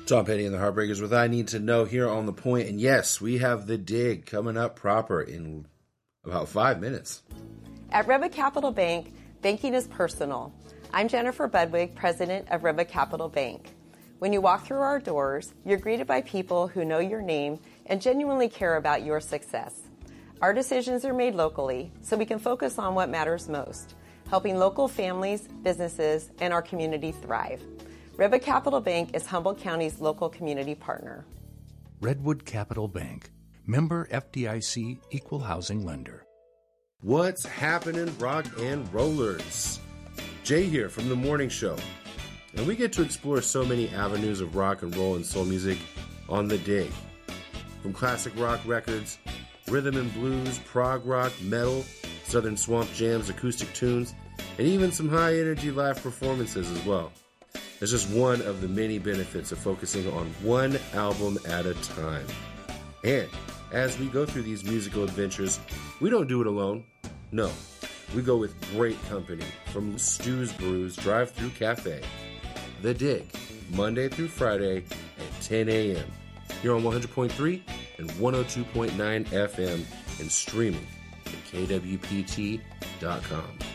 Tom Petty and the Heartbreakers with I Need to Know here on The Point. And yes, we have The Dig coming up proper in about 5 minutes. At Riva Capital Bank, banking is personal. I'm Jennifer Budwig, president of Riva Capital Bank. When you walk through our doors, you're greeted by people who know your name and genuinely care about your success. Our decisions are made locally, so we can focus on what matters most, helping local families, businesses, and our community thrive. Riva Capital Bank is Humboldt County's local community partner. Redwood Capital Bank, member FDIC, equal housing lender. What's happening, rock and rollers? Jay here from The Morning Show. And we get to explore so many avenues of rock and roll and soul music on The Dig. From classic rock records, rhythm and blues, prog rock, metal, southern swamp jams, acoustic tunes, and even some high-energy live performances as well. It's just one of the many benefits of focusing on one album at a time. And as we go through these musical adventures, we don't do it alone. No, we go with great company from Stu's Brews Drive-Thru Cafe. The Dig, Monday through Friday at 10 a.m. Here on 100.3 and 102.9 FM and streaming at kwpt.com.